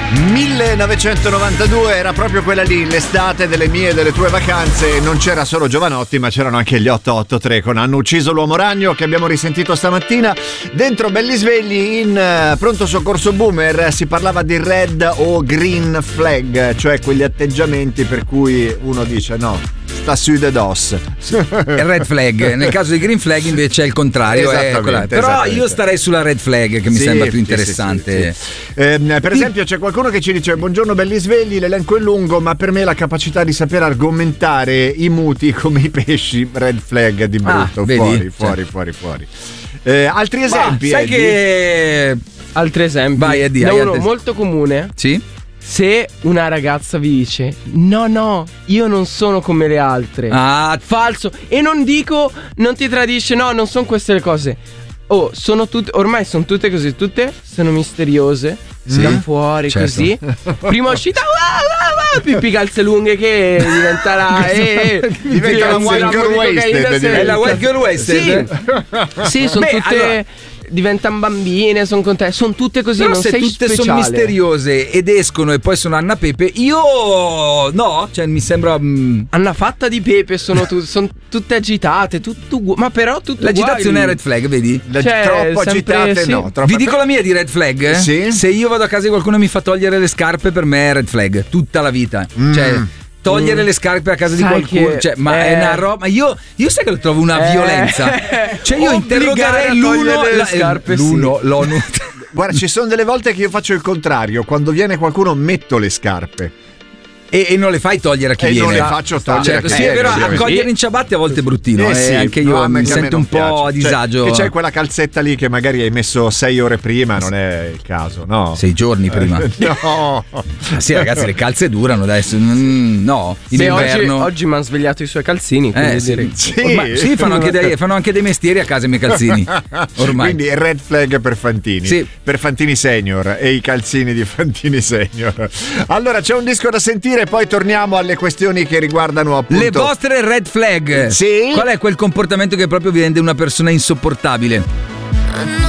1992 era proprio quella lì, l'estate delle mie e delle tue vacanze. Non c'era solo Giovanotti, ma c'erano anche gli 883 con Hanno ucciso l'uomo ragno, che abbiamo risentito stamattina. Dentro Belli Svegli, in Pronto Soccorso Boomer, si parlava di red o green flag, cioè quegli atteggiamenti per cui uno dice no, sta sui de dos. Il red flag, nel caso di green flag invece è il contrario. Però io starei sulla red flag, che mi sembra più interessante. Sì. Per esempio c'è qualcuno che ci dice: buongiorno belli svegli, l'elenco è lungo, ma per me la capacità di saper argomentare i muti come i pesci, red flag di brutto. Fuori. Altri esempi? Sai che altri esempi? Vai, Eddie, da uno molto comune. Sì? Se una ragazza vi dice no, io non sono come le altre, falso, e non ti tradisce, no, non sono queste le cose. Ormai sono tutte così, tutte sono misteriose, da fuori, certo. Così. Prima uscita, pipì calze lunghe che diventa diventa la white girl wasted. È la white girl wasted? Sì, sono tutte... diventano bambine, sono con te, sono tutte così. Però non se sei tutte speciale. sono misteriose ed escono e poi sono Anna Pepe, io no, cioè mi sembra Anna Fatta di Pepe, sono tutte agitate, ma però tutto l'agitazione è red flag, vedi? Troppo agitate, sì. No, Vi dico la mia di red flag? Sì? Se io vado a casa di qualcuno e mi fa togliere le scarpe, per me è red flag tutta la vita. Cioè togliere le scarpe a casa di qualcuno, cioè, ma è una roba. Io sai che lo trovo una violenza. Cioè io interrogerei l'ONU. Guarda, ci sono delle volte che io faccio il contrario. Quando viene qualcuno metto le scarpe. E non le fai togliere a chi viene. Non le faccio togliere. Sì, è vero, accogliere in ciabatte a volte è bruttino. Sì, anche io mi sento un po' a disagio. Che c'è quella calzetta lì che magari hai messo 6 ore prima, non è il caso, no? 6 giorni prima. No. Sì, ragazzi, le calze durano adesso. No, in inverno. Oggi mi hanno svegliato i suoi calzini. Sì, fanno anche dei mestieri a casa i miei calzini. Ormai. Quindi red flag per Fantini. Sì. Per Fantini Senior e i calzini di Fantini Senior. Allora c'è un disco da sentire. E poi torniamo alle questioni che riguardano appunto le vostre red flag. Sì? Qual è quel comportamento che proprio vi rende una persona insopportabile?